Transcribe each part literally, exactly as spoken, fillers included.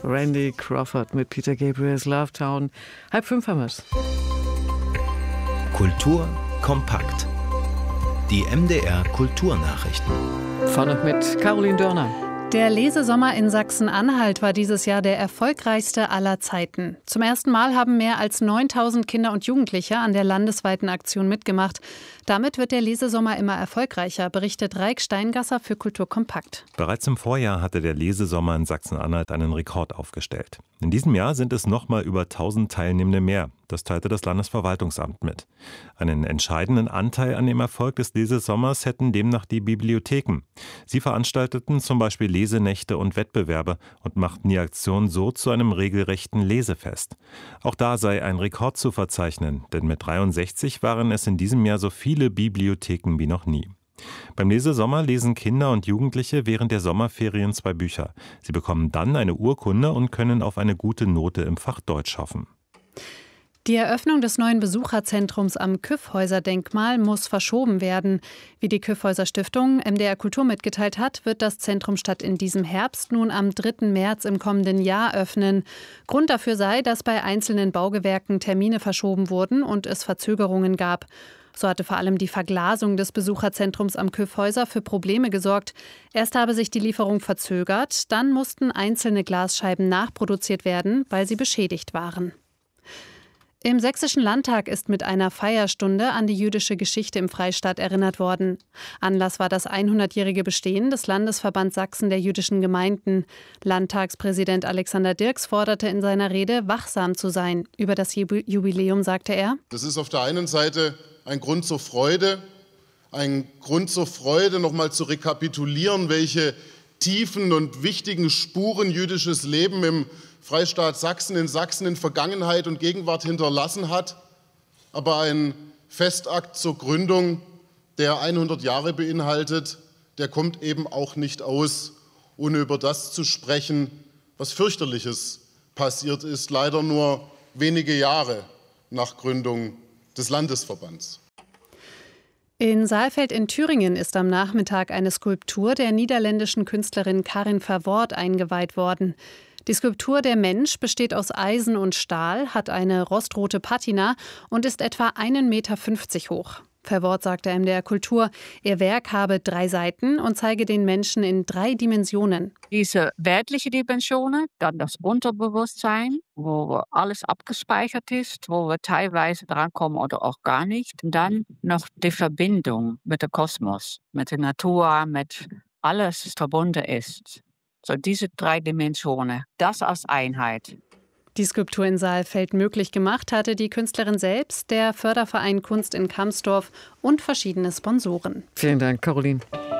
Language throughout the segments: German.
Randy Crawford mit Peter Gabriel's Love Town. Halb fünf haben wir's. Kultur kompakt. Die M D R Kulturnachrichten. Vorne mit Caroline Dörner. Der Lesesommer in Sachsen-Anhalt war dieses Jahr der erfolgreichste aller Zeiten. Zum ersten Mal haben mehr als neuntausend Kinder und Jugendliche an der landesweiten Aktion mitgemacht. Damit wird der Lesesommer immer erfolgreicher, berichtet Raik Steingasser für Kultur kompakt. Bereits im Vorjahr hatte der Lesesommer in Sachsen-Anhalt einen Rekord aufgestellt. In diesem Jahr sind es noch mal über tausend Teilnehmende mehr. Das teilte das Landesverwaltungsamt mit. Einen entscheidenden Anteil an dem Erfolg des Lesesommers hätten demnach die Bibliotheken. Sie veranstalteten zum Beispiel Lesenächte und Wettbewerbe und machten die Aktion so zu einem regelrechten Lesefest. Auch da sei ein Rekord zu verzeichnen, denn mit dreiundsechzig waren es in diesem Jahr so viele Bibliotheken wie noch nie. Beim Lesesommer lesen Kinder und Jugendliche während der Sommerferien zwei Bücher. Sie bekommen dann eine Urkunde und können auf eine gute Note im Fach Deutsch hoffen. Die Eröffnung des neuen Besucherzentrums am Kyffhäuser-Denkmal muss verschoben werden. Wie die Kyffhäuser-Stiftung M D R Kultur mitgeteilt hat, wird das Zentrum statt in diesem Herbst nun am dritten März im kommenden Jahr öffnen. Grund dafür sei, dass bei einzelnen Baugewerken Termine verschoben wurden und es Verzögerungen gab. So hatte vor allem die Verglasung des Besucherzentrums am Kyffhäuser für Probleme gesorgt. Erst habe sich die Lieferung verzögert, dann mussten einzelne Glasscheiben nachproduziert werden, weil sie beschädigt waren. Im Sächsischen Landtag ist mit einer Feierstunde an die jüdische Geschichte im Freistaat erinnert worden. Anlass war das hundertjährige Bestehen des Landesverbands Sachsen der jüdischen Gemeinden. Landtagspräsident Alexander Dirks forderte in seiner Rede, wachsam zu sein. Über das Jubiläum sagte er: Das ist auf der einen Seite ein Grund zur Freude, ein Grund zur Freude, nochmal zu rekapitulieren, welche tiefen und wichtigen Spuren jüdisches Leben im Freistaat Sachsen, in Sachsen in Vergangenheit und Gegenwart hinterlassen hat, aber ein Festakt zur Gründung, der hundert Jahre beinhaltet, der kommt eben auch nicht aus, ohne über das zu sprechen, was fürchterliches passiert ist, leider nur wenige Jahre nach Gründung des Landesverbands. In Saalfeld in Thüringen ist am Nachmittag eine Skulptur der niederländischen Künstlerin Karin Verwoerd eingeweiht worden. Die Skulptur Der Mensch besteht aus Eisen und Stahl, hat eine rostrote Patina und ist etwa einen Meter fünfzig hoch. Verwoerd sagte M D R Kultur, ihr Werk habe drei Seiten und zeige den Menschen in drei Dimensionen. Diese weltliche Dimensionen, dann das Unterbewusstsein, wo alles abgespeichert ist, wo wir teilweise drankommen oder auch gar nicht. Und dann noch die Verbindung mit dem Kosmos, mit der Natur, mit alles, was verbunden ist. So diese drei Dimensionen, das als Einheit. Die Skulptur in Saalfeld möglich gemacht hatte die Künstlerin selbst, der Förderverein Kunst in Kamsdorf und verschiedene Sponsoren. Vielen Dank, Caroline.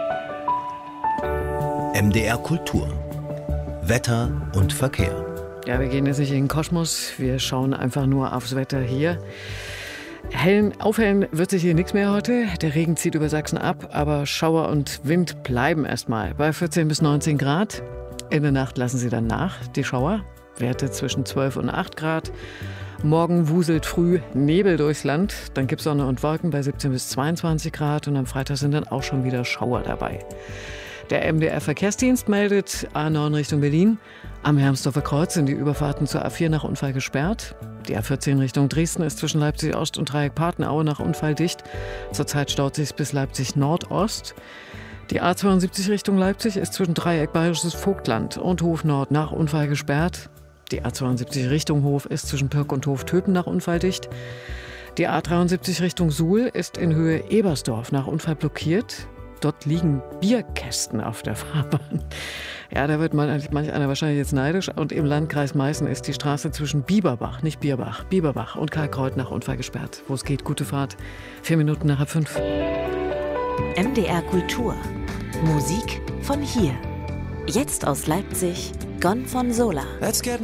M D R Kultur. Wetter und Verkehr. Ja, wir gehen jetzt nicht in den Kosmos, wir schauen einfach nur aufs Wetter hier. Hellen, aufhellen wird sich hier nichts mehr heute. Der Regen zieht über Sachsen ab, aber Schauer und Wind bleiben erstmal bei vierzehn bis neunzehn Grad. In der Nacht lassen sie dann nach, die Schauer. Werte zwischen zwölf und acht Grad. Morgen wuselt früh Nebel durchs Land. Dann gibt es Sonne und Wolken bei siebzehn bis zweiundzwanzig Grad. Und am Freitag sind dann auch schon wieder Schauer dabei. Der M D R-Verkehrsdienst meldet A neun Richtung Berlin. Am Hermsdorfer Kreuz sind die Überfahrten zur A vier nach Unfall gesperrt. Die A vierzehn Richtung Dresden ist zwischen Leipzig Ost und Dreieck Partenaue nach Unfall dicht. Zurzeit staut sich bis Leipzig Nordost. Die A zweiundsiebzig Richtung Leipzig ist zwischen Dreieck Bayerisches Vogtland und Hof Nord nach Unfall gesperrt. Die A zweiundsiebzig Richtung Hof ist zwischen Pirk und Hof Töten nach Unfall dicht. Die A dreiundsiebzig Richtung Suhl ist in Höhe Ebersdorf nach Unfall blockiert. Dort liegen Bierkästen auf der Fahrbahn. Ja, da wird manch einer wahrscheinlich jetzt neidisch. Und im Landkreis Meißen ist die Straße zwischen Bieberbach, nicht Bierbach, Bieberbach und Kalkreuth nach Unfall gesperrt. Wo es geht, gute Fahrt. Vier Minuten nach halb fünf. M D R Kultur. Musik von hier. Jetzt aus Leipzig, Gone von Sola. Let's get